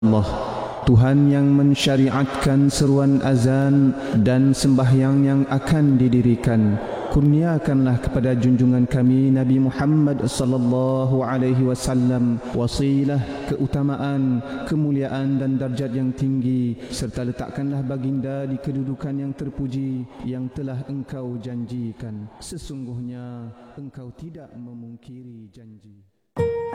Allah, Tuhan yang mensyariatkan seruan azan dan sembahyang yang akan didirikan, kurniakanlah kepada junjungan kami Nabi Muhammad sallallahu alaihi wasallam wasilah, keutamaan, kemuliaan dan darjat yang tinggi, serta letakkanlah baginda di kedudukan yang terpuji yang telah engkau janjikan. Sesungguhnya engkau tidak memungkiri janji.